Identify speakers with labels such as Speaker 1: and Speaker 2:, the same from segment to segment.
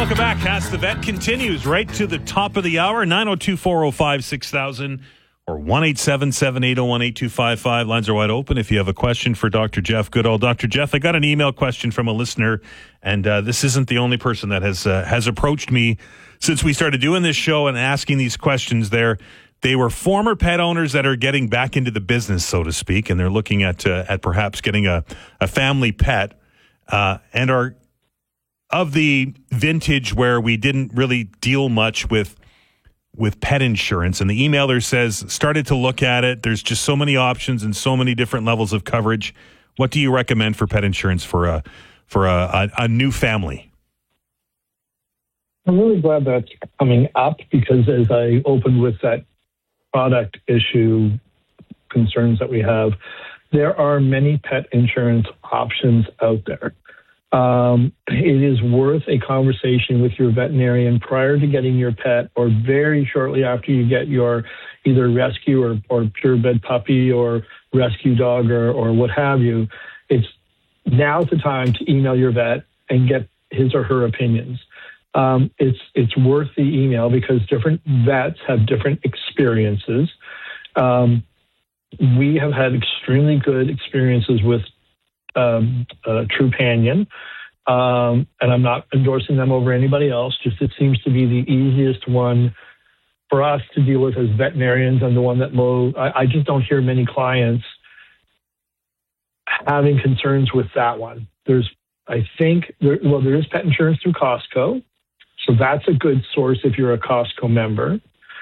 Speaker 1: Welcome back. Ask the Vet continues right to the top of the hour. 902-405-6000 or 1-877-801-8255. Lines are wide open if you have a question for Dr. Jeff Goodall. Dr. Jeff, I got an email question from a listener, and this isn't the only person that has approached me since we started doing this show and asking these questions. They were former pet owners that are getting back into the business, so to speak, and they're looking at perhaps getting a family pet and are of the vintage where we didn't really deal much with pet insurance. And the emailer says, started to look at it. There's just so many options and so many different levels of coverage. What do you recommend for pet insurance for a new family?
Speaker 2: I'm really glad that's coming up because as I opened with that product issue concerns that we have, there are many pet insurance options out there. It is worth a conversation with your veterinarian prior to getting your pet or very shortly after you get your either rescue or purebred puppy or rescue dog or what have you. Now's the time to email your vet and get his or her opinions. It's worth the email because different vets have different experiences. We have had extremely good experiences with Trupanion, and I'm not endorsing them over anybody else. Just it seems to be the easiest one for us to deal with as veterinarians, and the one that I just don't hear many clients having concerns with that one. There is pet insurance through Costco, so that's a good source if you're a Costco member.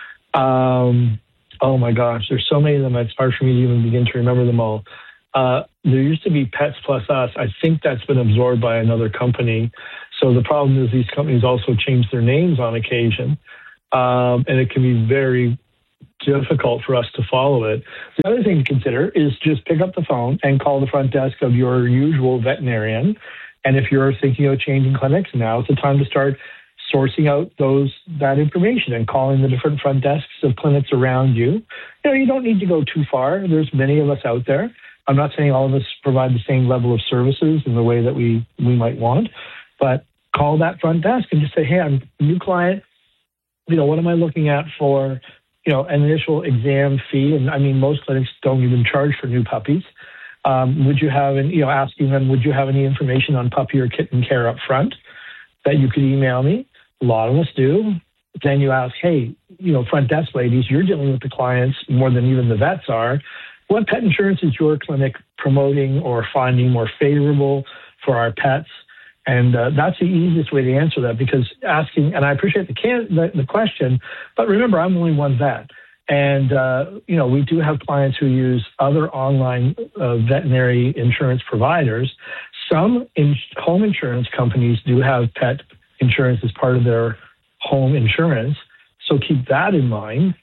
Speaker 2: Oh my gosh, there's so many of them. It's hard for me to even begin to remember them all. There used to be Pets Plus Us. I think that's been absorbed by another company. So the problem is these companies also change their names on occasion, and it can be very difficult for us to follow it. The other thing to consider is just pick up the phone and call the front desk of your usual veterinarian. And if you're thinking of changing clinics, now is the time to start sourcing out that information and calling the different front desks of clinics around you. You don't need to go too far. There's many of us out there. I'm not saying all of us provide the same level of services in the way that we might want, but call that front desk and just say, hey, I'm a new client. What am I looking at for, an initial exam fee? And I mean, most clinics don't even charge for new puppies. Would you have, asking them, would you have any information on puppy or kitten care up front that you could email me? A lot of us do. Then you ask, hey, front desk ladies, you're dealing with the clients more than even the vets are. What pet insurance is your clinic promoting or finding more favorable for our pets? And that's the easiest way to answer that because asking, and I appreciate the question, but remember, I'm only one vet. And, we do have clients who use other online veterinary insurance providers. Some home insurance companies do have pet insurance as part of their home insurance. So keep that in mind.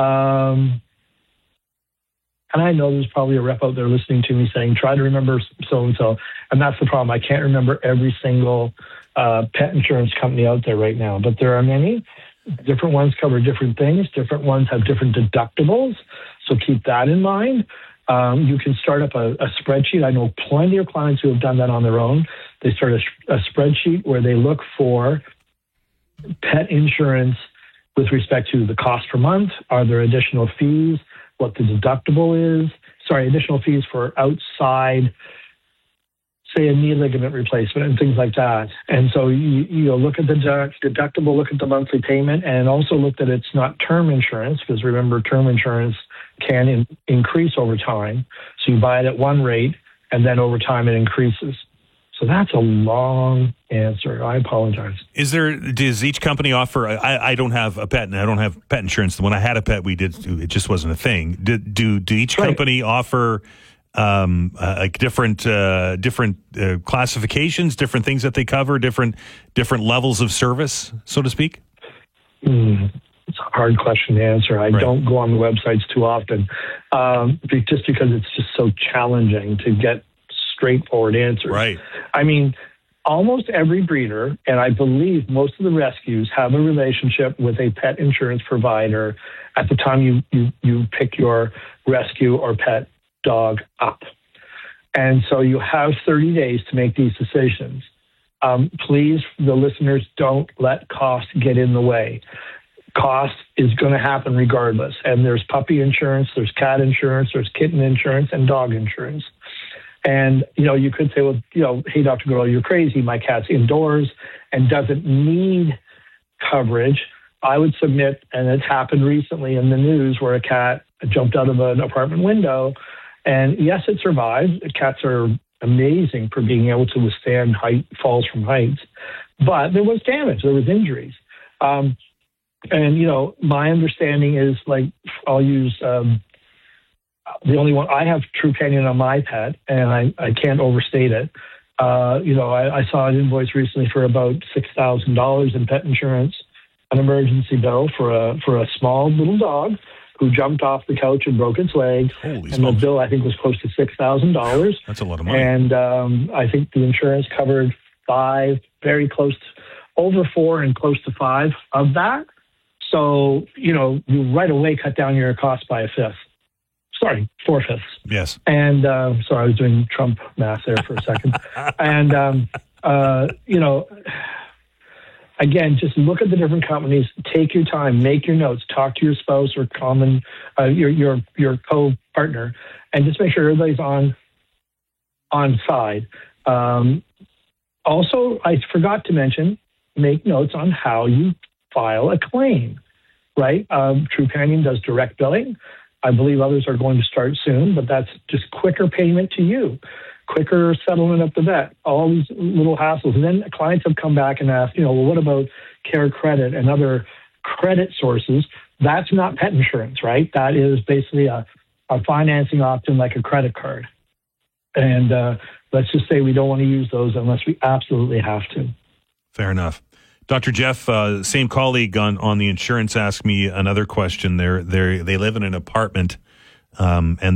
Speaker 2: And I know there's probably a rep out there listening to me saying, try to remember so-and-so. And that's the problem. I can't remember every single pet insurance company out there right now. But there are many. Different ones cover different things. Different ones have different deductibles. So keep that in mind. You can start up a spreadsheet. I know plenty of clients who have done that on their own. They start a spreadsheet where they look for pet insurance with respect to the cost per month. Are there additional fees? What the deductible is, additional fees for outside, say a knee ligament replacement and things like that. And so you look at the deductible, look at the monthly payment, and also look that it's not term insurance, because remember, term insurance can increase over time. So you buy it at one rate, and then over time it increases. So that's a long answer. I apologize.
Speaker 1: Does each company offer, I don't have a pet and I don't have pet insurance. When I had a pet, it just wasn't a thing. Do each company offer different classifications, different things that they cover, different levels of service, so to speak?
Speaker 2: It's a hard question to answer. I don't go on the websites too often, just because it's just so challenging to get straightforward answers.
Speaker 1: Right.
Speaker 2: I mean, almost every breeder, and I believe most of the rescues, have a relationship with a pet insurance provider at the time you pick your rescue or pet dog up. And so you have 30 days to make these decisions. Please, the listeners, don't let cost get in the way. Cost is going to happen regardless. And there's puppy insurance, there's cat insurance, there's kitten insurance, and dog insurance. And, you could say, well, hey, Dr. Goodall, you're crazy. My cat's indoors and doesn't need coverage. I would submit, and it's happened recently in the news, where a cat jumped out of an apartment window. And yes, it survived. Cats are amazing for being able to withstand falls from heights. But there was damage. There was injuries. And, my understanding is, I'll use the only one. I have Trupanion on my pet, and I can't overstate it. I saw an invoice recently for about $6,000 in pet insurance, an emergency bill for a small little dog who jumped off the couch and broke its leg.
Speaker 1: Holy
Speaker 2: and
Speaker 1: smokes.
Speaker 2: the bill, I think, was close to $6,000.
Speaker 1: That's a lot of money.
Speaker 2: And I think the insurance covered 5, very close, over 4 and close to 5 of that. So, you right away cut down your cost by 1/5. Sorry, 4/5.
Speaker 1: Yes.
Speaker 2: And sorry, I was doing Trump math there for a second. And, again, just look at the different companies, take your time, make your notes, talk to your spouse or your co-partner, and just make sure everybody's on side. Also, I forgot to mention, make notes on how you file a claim, right? Trupanion does direct billing. I believe others are going to start soon, but that's just quicker payment to you, quicker settlement at the vet, all these little hassles. And then clients have come back and asked, well, what about Care Credit and other credit sources? That's not pet insurance, right? That is basically a financing option like a credit card. And let's just say we don't want to use those unless we absolutely have to.
Speaker 1: Fair enough. Dr. Jeff, same colleague on the insurance, asked me another question. They live in an apartment, and